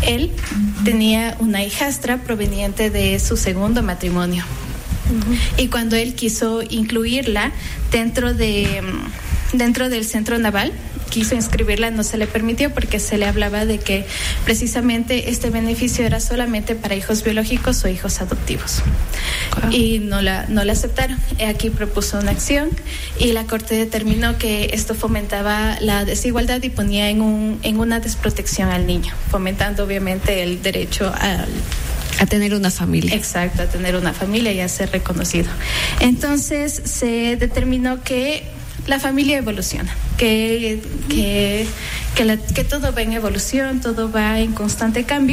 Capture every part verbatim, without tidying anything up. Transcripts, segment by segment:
él tenía una hijastra proveniente de su segundo matrimonio. Uh-huh. Y cuando él quiso incluirla dentro de dentro del centro naval, quiso inscribirla, no se le permitió porque se le hablaba de que precisamente este beneficio era solamente para hijos biológicos o hijos adoptivos. Claro. Y no la, no la aceptaron. Aquí propuso una acción y la Corte determinó que esto fomentaba la desigualdad y ponía en, un, en una desprotección al niño, fomentando obviamente el derecho al a tener una familia. Exacto, a tener una familia y a ser reconocido. Entonces se determinó que la familia evoluciona, que, que, que, la, que todo va en evolución, todo va en constante cambio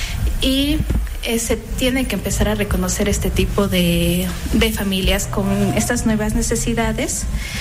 y eh, se tiene que empezar a reconocer este tipo de, de familias con estas nuevas necesidades.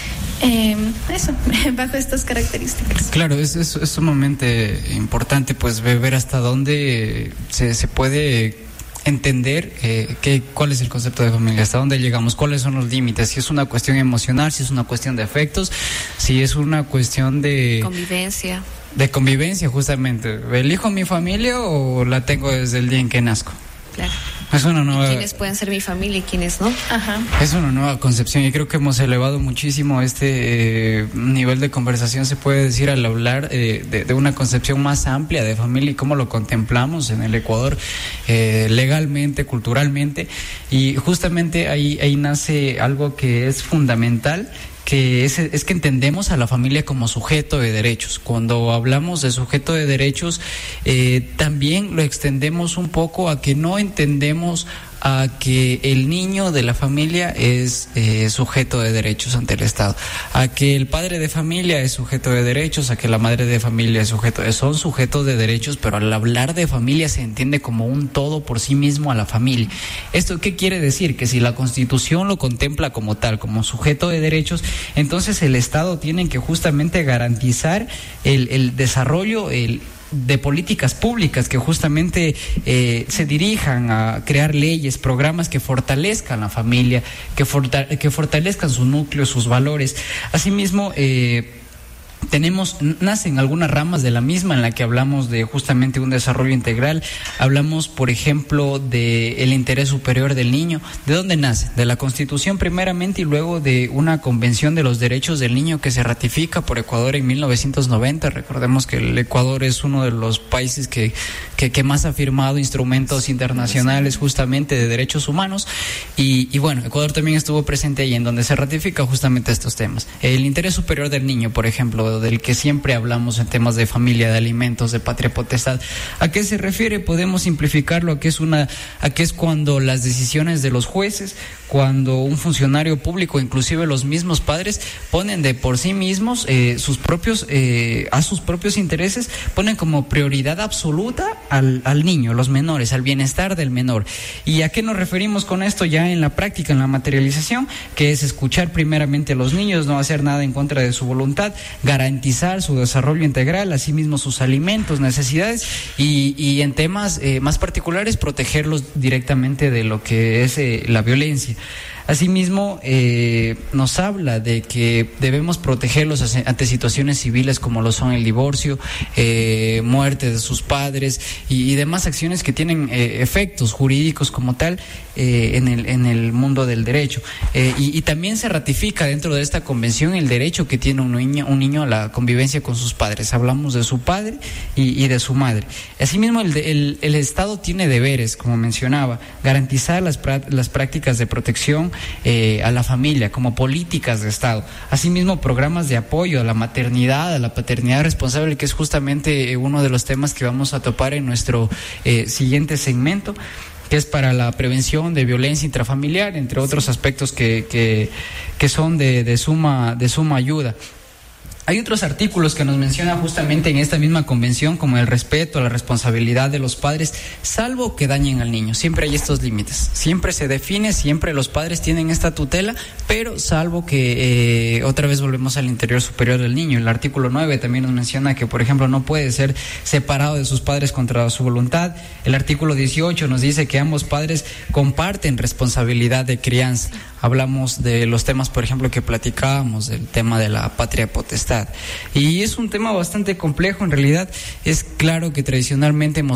Eh, eso, bajo estas características. Claro, es, es, es sumamente importante pues ver hasta dónde se, se puede entender eh, qué, cuál es el concepto de familia, hasta dónde llegamos, cuáles son los límites, si es una cuestión emocional, si es una cuestión de afectos, si es una cuestión de convivencia. De convivencia, justamente. ¿Elijo mi familia o la tengo desde el día en que nazco? Claro. Es una nueva... ¿Quiénes pueden ser mi familia y quiénes no? Ajá. Es una nueva concepción y creo que hemos elevado muchísimo este eh, nivel de conversación, se puede decir, al hablar eh, de, de una concepción más amplia de familia y cómo lo contemplamos en el Ecuador eh, legalmente, culturalmente, y justamente ahí, ahí nace algo que es fundamental, que es, es que entendemos a la familia como sujeto de derechos. Cuando hablamos de sujeto de derechos, eh, también lo extendemos un poco a que no entendemos a que el niño de la familia es eh, sujeto de derechos ante el Estado, a que el padre de familia es sujeto de derechos, a que la madre de familia es sujeto, son sujetos de derechos, pero al hablar de familia se entiende como un todo por sí mismo a la familia. ¿Esto qué quiere decir? Que si la Constitución lo contempla como tal, como sujeto de derechos, entonces el Estado tiene que justamente garantizar el, el desarrollo, el de políticas públicas que justamente eh, se dirijan a crear leyes, programas que fortalezcan la familia, que, forta- que fortalezcan su núcleo, sus valores. Asimismo, eh, tenemos, nacen algunas ramas de la misma en la que hablamos de justamente un desarrollo integral. Hablamos, por ejemplo, de el interés superior del niño. ¿De dónde nace? De la Constitución primeramente y luego de una Convención de los Derechos del Niño que se ratifica por Ecuador en mil novecientos noventa. Recordemos que el Ecuador es uno de los países que, que, que más ha firmado instrumentos internacionales justamente de derechos humanos y, y bueno, Ecuador también estuvo presente ahí en donde se ratifica justamente estos temas. El interés superior del niño, por ejemplo, del que siempre hablamos en temas de familia, de alimentos, de patria potestad. ¿A qué se refiere? Podemos simplificarlo a que es una, a que es cuando las decisiones de los jueces, cuando un funcionario público, inclusive los mismos padres, ponen de por sí mismos eh, sus propios, eh, a sus propios intereses, ponen como prioridad absoluta al, al niño, los menores, al bienestar del menor. ¿Y a qué nos referimos con esto ya en la práctica, en la materialización? Que es escuchar primeramente a los niños, no hacer nada en contra de su voluntad, garantizar su desarrollo integral, asimismo sus alimentos, necesidades y, y en temas eh, más particulares protegerlos directamente de lo que es eh, la violencia. Asimismo, eh, nos habla de que debemos protegerlos ante situaciones civiles como lo son el divorcio, eh, muerte de sus padres y, y demás acciones que tienen eh, efectos jurídicos como tal eh, en el en el mundo del derecho. Eh, y, y también se ratifica dentro de esta convención el derecho que tiene un niño, un niño a la convivencia con sus padres. Hablamos de su padre y, y de su madre. Asimismo, el, el, el Estado tiene deberes, como mencionaba, garantizar las, las prácticas de protección Eh, a la familia como políticas de Estado, asimismo programas de apoyo a la maternidad, a la paternidad responsable, que es justamente eh, uno de los temas que vamos a topar en nuestro eh, siguiente segmento, que es para la prevención de violencia intrafamiliar, entre otros aspectos que, que, que son de, de suma, de suma ayuda. Hay otros artículos que nos mencionan justamente en esta misma convención, como el respeto a la responsabilidad de los padres, salvo que dañen al niño. Siempre hay estos límites, siempre se define, siempre los padres tienen esta tutela, pero salvo que, eh, otra vez volvemos al interior superior del niño. El artículo nueve también nos menciona que, por ejemplo, no puede ser separado de sus padres contra su voluntad. El artículo dieciocho nos dice que ambos padres comparten responsabilidad de crianza. Hablamos de los temas, por ejemplo, que platicábamos, del tema de la patria potestad. Y es un tema bastante complejo, en realidad es claro que tradicionalmente hemos